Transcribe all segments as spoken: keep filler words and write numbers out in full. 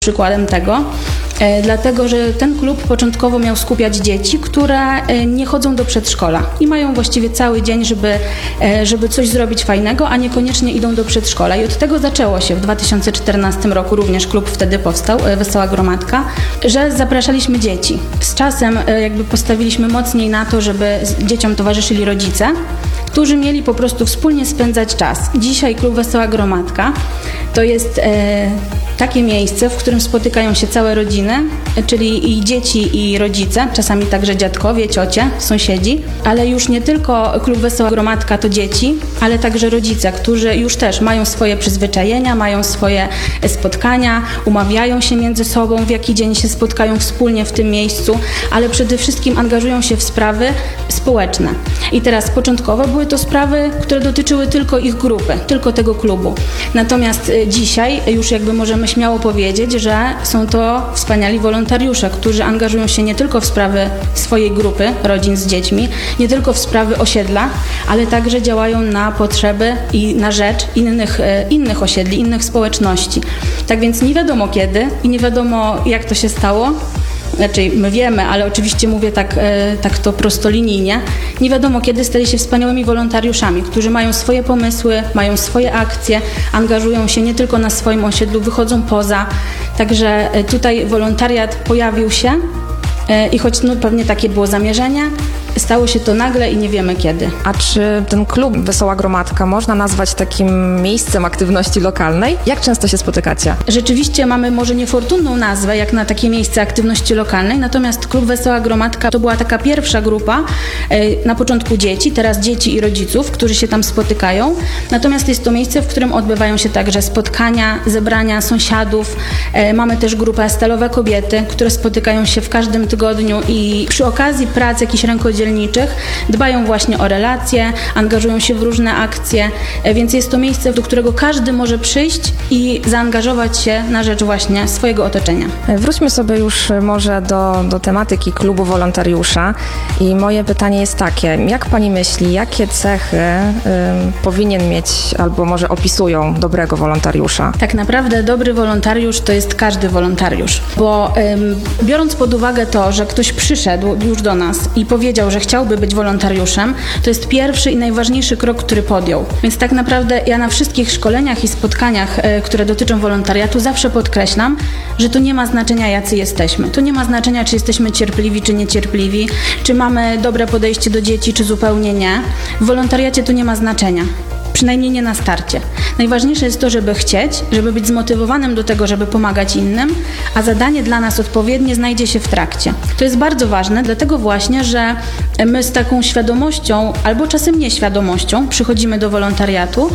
przykładem tego, e, dlatego że ten klub początkowo miał skupiać dzieci, które e, nie chodzą do przedszkola i mają właściwie cały dzień, żeby, e, żeby coś zrobić fajnego, a niekoniecznie idą do przedszkola. I od tego zaczęło się w dwa tysiące czternastym roku, również klub wtedy powstał, e, Wesoła Gromadka, że zapraszaliśmy dzieci. Z czasem e, jakby postawiliśmy mocniej na to, żeby dzieciom towarzyszyli rodzice, którzy mieli po prostu wspólnie spędzać czas. Dzisiaj klub Wesoła Gromadka to jest e, takie miejsce, w którym spotykają się całe rodziny, czyli i dzieci, i rodzice, czasami także dziadkowie, ciocie, sąsiedzi, ale już nie tylko klub Wesoła Gromadka to dzieci, ale także rodzice, którzy już też mają swoje przyzwyczajenia, mają swoje spotkania, umawiają się między sobą, w jaki dzień się spotkają wspólnie w tym miejscu, ale przede wszystkim angażują się w sprawy społeczne. I teraz początkowo były to sprawy, które dotyczyły tylko ich grupy, tylko tego klubu. Natomiast dzisiaj już jakby możemy śmiało powiedzieć, że są to wspaniali wolontariusze, którzy angażują się nie tylko w sprawy swojej grupy, rodzin z dziećmi, nie tylko w sprawy osiedla, ale także działają na potrzeby i na rzecz innych, innych osiedli, innych społeczności. Tak więc nie wiadomo kiedy i nie wiadomo jak to się stało. Znaczy my wiemy, ale oczywiście mówię tak, e, tak to prostolinijnie. Nie wiadomo kiedy stali się wspaniałymi wolontariuszami, którzy mają swoje pomysły, mają swoje akcje, angażują się nie tylko na swoim osiedlu, wychodzą poza. Także e, tutaj wolontariat pojawił się e, i choć no, pewnie takie było zamierzenie, stało się to nagle i nie wiemy kiedy. A czy ten klub Wesoła Gromadka można nazwać takim miejscem aktywności lokalnej? Jak często się spotykacie? Rzeczywiście mamy może niefortunną nazwę, jak na takie miejsce aktywności lokalnej, natomiast klub Wesoła Gromadka to była taka pierwsza grupa, e, na początku dzieci, teraz dzieci i rodziców, którzy się tam spotykają. Natomiast jest to miejsce, w którym odbywają się także spotkania, zebrania sąsiadów. E, mamy też grupę Stalowe Kobiety, które spotykają się w każdym tygodniu i przy okazji prac jakichś rękodzielniczych dbają właśnie o relacje, angażują się w różne akcje, więc jest to miejsce, do którego każdy może przyjść i zaangażować się na rzecz właśnie swojego otoczenia. Wróćmy sobie już może do, do tematyki klubu wolontariusza i moje pytanie jest takie, jak pani myśli, jakie cechy ym, powinien mieć albo może opisują dobrego wolontariusza? Tak naprawdę dobry wolontariusz to jest każdy wolontariusz, bo ym, biorąc pod uwagę to, że ktoś przyszedł już do nas i powiedział, że chciałby być wolontariuszem, to jest pierwszy i najważniejszy krok, który podjął. Więc tak naprawdę ja na wszystkich szkoleniach i spotkaniach, e, które dotyczą wolontariatu, zawsze podkreślam, że to nie ma znaczenia, jacy jesteśmy. To nie ma znaczenia, czy jesteśmy cierpliwi, czy niecierpliwi, czy mamy dobre podejście do dzieci, czy zupełnie nie. W wolontariacie to nie ma znaczenia. Przynajmniej nie na starcie. Najważniejsze jest to, żeby chcieć, żeby być zmotywowanym do tego, żeby pomagać innym, a zadanie dla nas odpowiednie znajdzie się w trakcie. To jest bardzo ważne, dlatego właśnie, że my z taką świadomością, albo czasem nieświadomością przychodzimy do wolontariatu,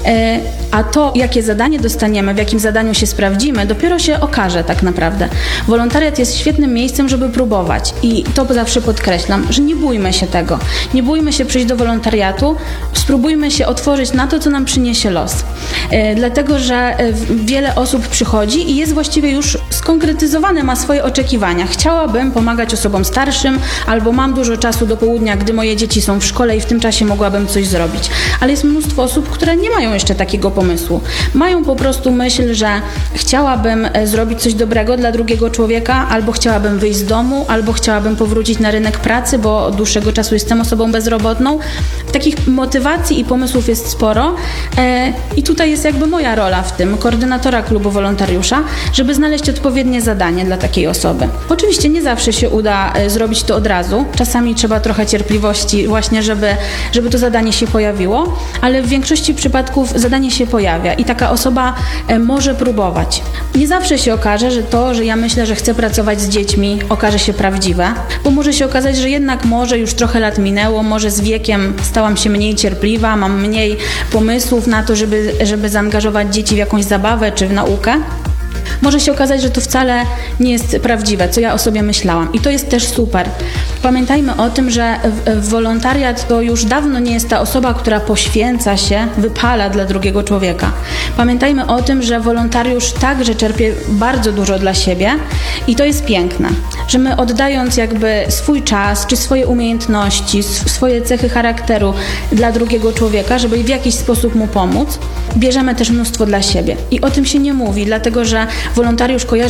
a to, jakie zadanie dostaniemy, w jakim zadaniu się sprawdzimy, dopiero się okaże tak naprawdę. Wolontariat jest świetnym miejscem, żeby próbować i to zawsze podkreślam, że nie bójmy się tego. Nie bójmy się przyjść do wolontariatu, spróbujmy się otworzyć na to, co nam przyniesie los. E, dlatego, że e, wiele osób przychodzi i jest właściwie już skonkretyzowane, ma swoje oczekiwania. Chciałabym pomagać osobom starszym, albo mam dużo czasu do południa, gdy moje dzieci są w szkole i w tym czasie mogłabym coś zrobić. Ale jest mnóstwo osób, które nie mają jeszcze takiego pomysłu. Mają po prostu myśl, że chciałabym e, zrobić coś dobrego dla drugiego człowieka, albo chciałabym wyjść z domu, albo chciałabym powrócić na rynek pracy, bo od dłuższego czasu jestem osobą bezrobotną. Takich motywacji i pomysłów jest sporo e, i tutaj jest jakby moja rola w tym, koordynatora klubu wolontariusza, żeby znaleźć odpowiednie zadanie dla takiej osoby. Oczywiście nie zawsze się uda e, zrobić to od razu, czasami trzeba trochę cierpliwości właśnie, żeby, żeby to zadanie się pojawiło, ale w większości przypadków zadanie się pojawia i taka osoba e, może próbować. Nie zawsze się okaże, że to, że ja myślę, że chcę pracować z dziećmi, okaże się prawdziwe, bo może się okazać, że jednak może już trochę lat minęło, może z wiekiem stałam się mniej cierpliwa, mam mniej pomysłów na to, żeby, żeby zaangażować dzieci w jakąś zabawę czy w naukę. Może się okazać, że to wcale nie jest prawdziwe, co ja o sobie myślałam. I to jest też super. Pamiętajmy o tym, że wolontariat to już dawno nie jest ta osoba, która poświęca się, wypala dla drugiego człowieka. Pamiętajmy o tym, że wolontariusz także czerpie bardzo dużo dla siebie i to jest piękne, że my oddając jakby swój czas, czy swoje umiejętności, swoje cechy charakteru dla drugiego człowieka, żeby w jakiś sposób mu pomóc, bierzemy też mnóstwo dla siebie. I o tym się nie mówi, dlatego że wolontariusz kojarzy